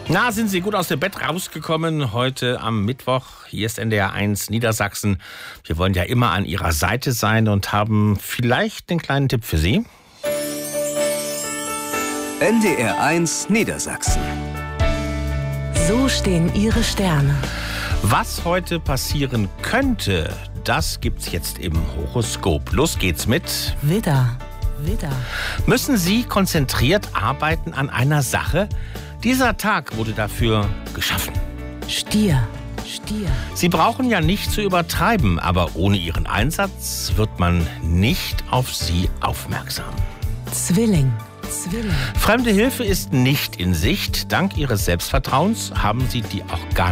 Na, sind Sie gut aus dem Bett rausgekommen heute am Mittwoch? Hier ist NDR 1 Niedersachsen. Wir wollen ja immer an Ihrer Seite sein und haben vielleicht einen kleinen Tipp für Sie. NDR 1 Niedersachsen. So stehen Ihre Sterne. Was heute passieren könnte, das gibt's jetzt im Horoskop. Los geht's mit Widder. Müssen Sie konzentriert arbeiten an einer Sache? Dieser Tag wurde dafür geschaffen. Stier. Sie brauchen ja nicht zu übertreiben, aber ohne Ihren Einsatz wird man nicht auf Sie aufmerksam. Zwilling. Fremde Hilfe ist nicht in Sicht. Dank Ihres Selbstvertrauens haben Sie die auch gar